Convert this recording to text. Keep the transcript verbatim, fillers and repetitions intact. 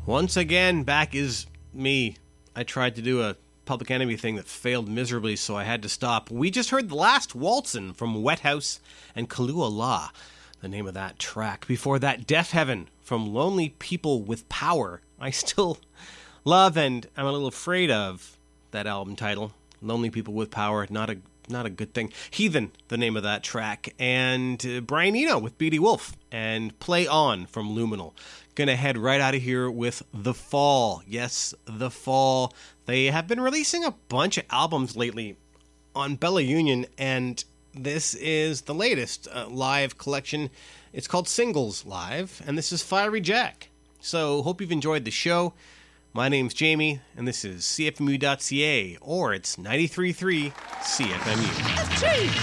Once again, back is me. I tried to do a Public Enemy thing that failed miserably, so I had to stop. We just heard The Last Waltzin' from Wet House and Kalua La, the name of that track. Before that, Deaf Heaven from Lonely People with Power. I still love and I'm a little afraid of that album title, Lonely People with Power. Not a not a good thing. Heathen, the name of that track. And uh, Brian Eno with Beatty Wolf and Play On from Luminal. Gonna head right out of here with The Fall. Yes, The Fall. They have been releasing a bunch of albums lately on Bella Union, and this is the latest uh, live collection. It's called Singles Live, and this is Fiery Jack. So, hope you've enjoyed the show. My name's Jamie, and this is C F M U dot C A, or it's ninety-three point three C F M U.